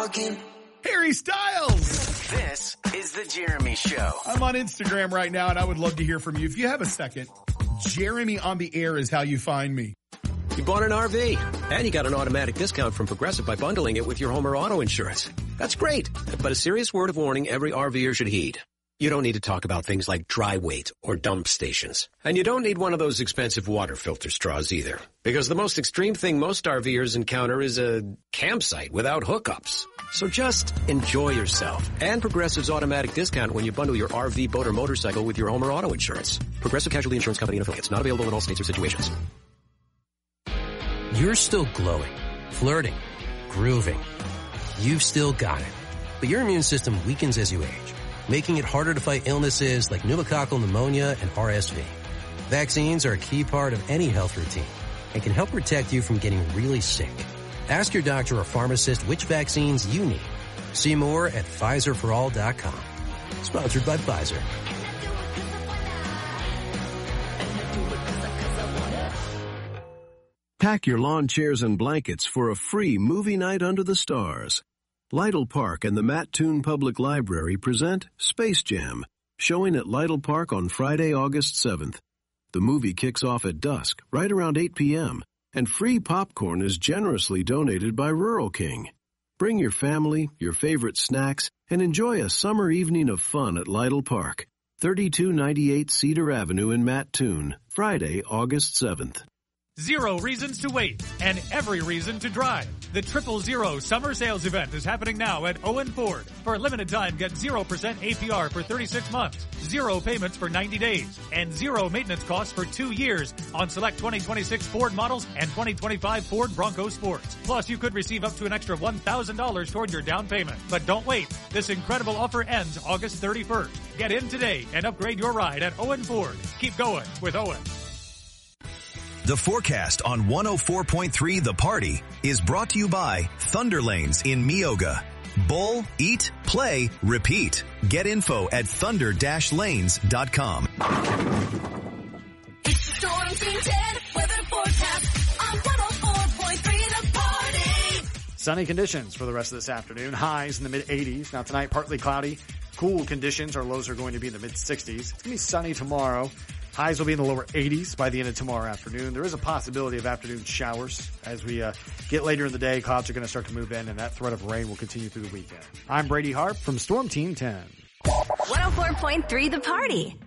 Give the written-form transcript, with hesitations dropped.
walking. Harry Styles. This is The Jeremy Show. I'm on Instagram right now, and I would love to hear from you. If you have a second, Jeremy on the air is how you find me. You bought an RV, and you got an automatic discount from Progressive by bundling it with your home or auto insurance. That's great, but a serious word of warning every RVer should heed. You don't need to talk about things like dry weight or dump stations. And you don't need one of those expensive water filter straws either. Because the most extreme thing most RVers encounter is a campsite without hookups. So just enjoy yourself. And Progressive's automatic discount when you bundle your RV, boat, or motorcycle with your home or auto insurance. Progressive Casualty Insurance Company and affiliates. Not available in all states or situations. You're still glowing, flirting, grooving. You've still got it. But your immune system weakens as you age, making it harder to fight illnesses like pneumococcal pneumonia and RSV. Vaccines are a key part of any health routine and can help protect you from getting really sick. Ask your doctor or pharmacist which vaccines you need. See more at PfizerForAll.com. Sponsored by Pfizer. Pack your lawn chairs and blankets for a free movie night under the stars. Lytle Park and the Mattoon Public Library present Space Jam, showing at Lytle Park on Friday, August 7th. The movie kicks off at dusk, right around 8 p.m., and free popcorn is generously donated by Rural King. Bring your family, your favorite snacks, and enjoy a summer evening of fun at Lytle Park, 3298 Cedar Avenue in Mattoon, Friday, August 7th. 0 reasons to wait and every reason to drive. The 000 summer sales event is happening now at Owen Ford. For a limited time, get 0% APR for 36 months, 0 payments for 90 days, and 0 maintenance costs for 2 years on select 2026 Ford models and 2025 Ford Bronco Sports. Plus, you could receive up to an extra $1,000 toward your down payment. But don't wait. This incredible offer ends August 31st. Get in today and upgrade your ride at Owen Ford. Keep going with Owen. The forecast on 104.3 The Party is brought to you by Thunder Lanes in Meoga. Bowl, eat, play, repeat. Get info at thunder-lanes.com. It's the Storm Team 10 weather forecast on 104.3 The Party. Sunny conditions for the rest of this afternoon. Highs in the mid-80s. Now tonight, partly cloudy. Cool conditions. Our lows are going to be in the mid-60s. It's going to be sunny tomorrow. Highs will be in the lower 80s by the end of tomorrow afternoon. There is a possibility of afternoon showers as we get later in the day. Clouds are going to start to move in, and that threat of rain will continue through the weekend. I'm Brady Harp from Storm Team 10. 104.3 The Party.